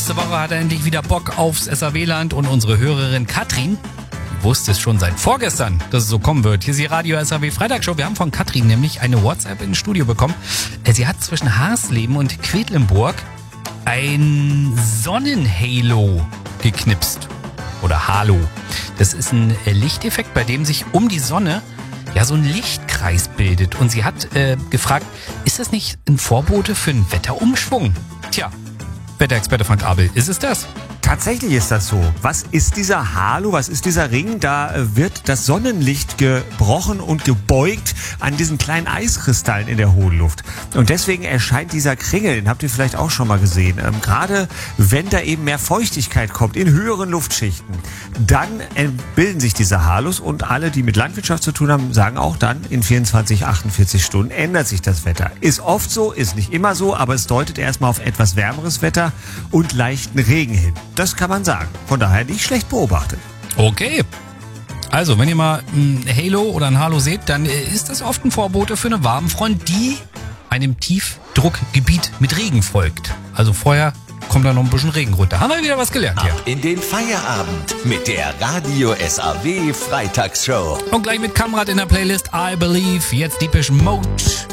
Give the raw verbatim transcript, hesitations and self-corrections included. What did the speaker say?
nächste Woche hat er endlich wieder Bock aufs S A W-Land und unsere Hörerin Katrin wusste es schon seit vorgestern, dass es so kommen wird. Hier ist die Radio S A W Freitagsshow. Wir haben von Katrin nämlich eine WhatsApp ins Studio bekommen. Sie hat zwischen Haarsleben und Quedlinburg ein Sonnenhalo geknipst. Oder Halo. Das ist ein Lichteffekt, bei dem sich um die Sonne ja so ein Lichtkreis bildet. Und sie hat äh, gefragt, ist das nicht ein Vorbote für einen Wetterumschwung? Tja, Wetterexperte Frank Abel, ist es das? Tatsächlich ist das so. Was ist dieser Halo? Was ist dieser Ring? Da wird das Sonnenlicht gebrochen und gebeugt an diesen kleinen Eiskristallen in der hohen Luft. Und deswegen erscheint dieser Kringel, den habt ihr vielleicht auch schon mal gesehen, ähm, gerade wenn da eben mehr Feuchtigkeit kommt in höheren Luftschichten, dann äh, bilden sich diese Halos und alle, die mit Landwirtschaft zu tun haben, sagen auch dann, in vierundzwanzig, achtundvierzig Stunden ändert sich das Wetter. Ist oft so, ist nicht immer so, aber es deutet erstmal auf etwas wärmeres Wetter und leichten Regen hin. Das kann man sagen. Von daher nicht schlecht beobachtet. Okay. Also, wenn ihr mal ein Halo oder ein Halo seht, dann ist das oft ein Vorbote für eine Warmfront, die einem Tiefdruckgebiet mit Regen folgt. Also vorher kommt da noch ein bisschen Regen runter. Haben wir wieder was gelernt hier. Ab in den Feierabend mit der Radio S A W Freitagsshow. Und gleich mit Kamrat in der Playlist I Believe. Jetzt Depeche Mode.